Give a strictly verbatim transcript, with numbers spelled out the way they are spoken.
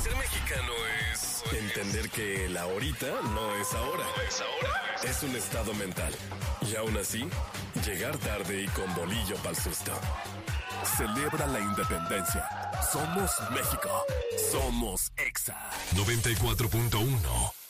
Ser mexicano es entender que el ahorita no es ahora. No es ahora. Es un estado mental. Y aún así, llegar tarde y con bolillo pa'l susto. Celebra la independencia. Somos México. Somos Exa. noventa y cuatro punto uno